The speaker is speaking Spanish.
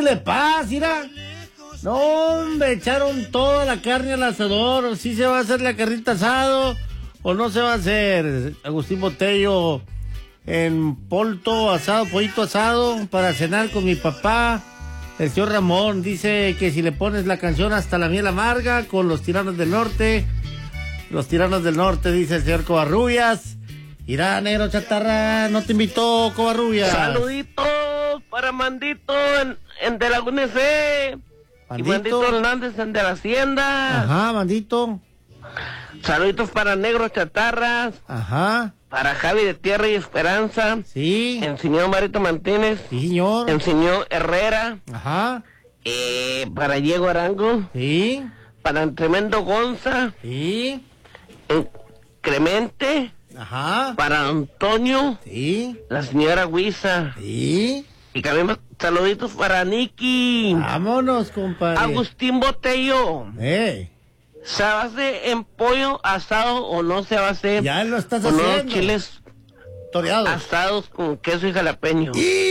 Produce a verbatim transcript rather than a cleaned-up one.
de paz, mira. No, hombre, echaron toda la carne al asador. ¿Sí se va a hacer la carnita asado o no se va a hacer? Agustín Botello en polto asado, pollito asado para cenar con mi papá. El señor Ramón dice que si le pones la canción Hasta la miel amarga con los Tiranos del Norte. Los Tiranos del Norte, dice el señor Covarrubias. Irá, negro chatarra, no te invitó, Covarrubias. Saluditos para Mandito en, en De Laguna C. Y Mandito Hernández en De la Hacienda. Ajá, Mandito. Saluditos para Negro Chatarras. Ajá. Para Javi de Tierra y Esperanza. Sí. El señor Marito Martínez. Sí, señor. El señor Herrera. Ajá. Eh, para Diego Arango. Sí. Para el tremendo Gonza. Sí. El Clemente. Ajá. Para Antonio. Sí. La señora Huiza. Sí. Y también saluditos para Nicky. Vámonos, compadre. Agustín Botello. Eh. ¿Se va a hacer en pollo asado o no se va a hacer? Ya lo estás con haciendo. unos chiles toreados asados con queso y jalapeño. ¡Y!